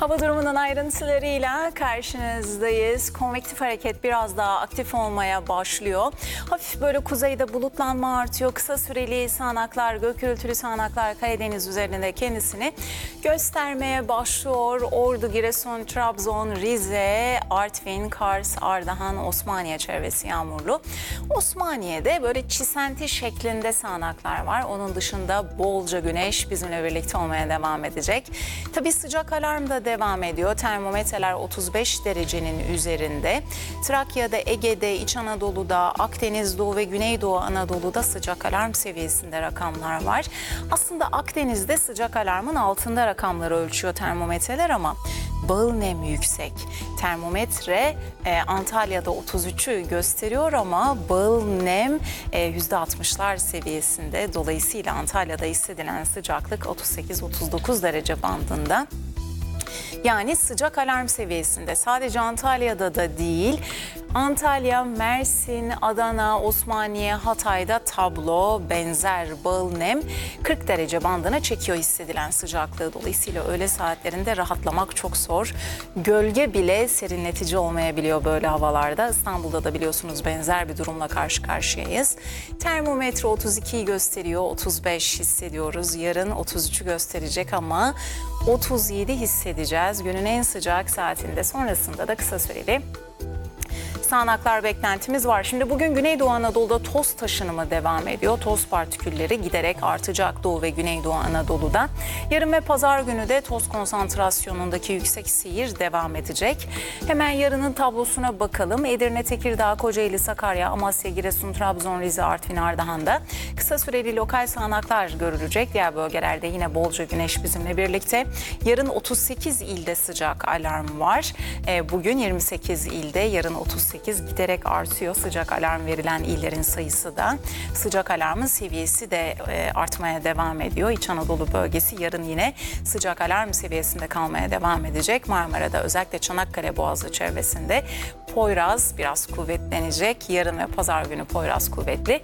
Hava durumunun ayrıntılarıyla karşınızdayız. Konvektif hareket biraz daha aktif olmaya başlıyor. Hafif böyle kuzeyde bulutlanma artıyor. Kısa süreli sağanaklar, gök gürültülü sağanaklar Karadeniz üzerinde kendisini göstermeye başlıyor. Ordu, Giresun, Trabzon, Rize, Artvin, Kars, Ardahan, Osmaniye çevresi yağmurlu. Osmaniye'de böyle çisenti şeklinde sağanaklar var. Onun dışında bolca güneş bizimle birlikte olmaya devam edecek. Tabii sıcak alarm da devam ediyor. Termometreler 35 derecenin üzerinde. Trakya'da, Ege'de, İç Anadolu'da, Akdeniz, Doğu ve Güneydoğu Anadolu'da sıcak alarm seviyesinde rakamlar var. Aslında Akdeniz'de sıcak alarmın altında rakamları ölçüyor termometreler ama bağıl nem yüksek. Termometre Antalya'da 33'ü gösteriyor ama bağıl nem %60'lar seviyesinde. Dolayısıyla Antalya'da hissedilen sıcaklık 38-39 derece bandında. Yani sıcak alarm seviyesinde. Sadece Antalya'da da değil, Antalya, Mersin, Adana, Osmaniye, Hatay'da tablo benzer bağıl nem 40 derece bandına çekiyor hissedilen sıcaklığı. Dolayısıyla öğle saatlerinde rahatlamak çok zor. Gölge bile serinletici olmayabiliyor böyle havalarda. İstanbul'da da biliyorsunuz benzer bir durumla karşı karşıyayız. Termometre 32'yi gösteriyor, 35 hissediyoruz. Yarın 33'ü gösterecek ama 37 hissedeceğiz. Günün en sıcak saatinde, sonrasında da kısa süreli sağanaklar beklentimiz var. Şimdi bugün Güneydoğu Anadolu'da toz taşınımı devam ediyor. Toz partikülleri giderek artacak Doğu ve Güneydoğu Anadolu'da. Yarın ve pazar günü de toz konsantrasyonundaki yüksek seyir devam edecek. Hemen yarının tablosuna bakalım. Edirne, Tekirdağ, Kocaeli, Sakarya, Amasya, Giresun, Trabzon, Rize, Artvin, Ardahan'da kısa süreli lokal sağanaklar görülecek. Diğer bölgelerde yine bolca güneş bizimle birlikte. Yarın 38 ilde sıcak alarm var. Bugün 28 ilde, yarın 38 giderek artıyor sıcak alarm verilen illerin sayısı da. Sıcak alarmın seviyesi de artmaya devam ediyor. İç Anadolu bölgesi yarın yine sıcak alarm seviyesinde kalmaya devam edecek. Marmara'da özellikle Çanakkale Boğazı çevresinde Poyraz biraz kuvvetlenecek. Yarın ve pazar günü Poyraz kuvvetli.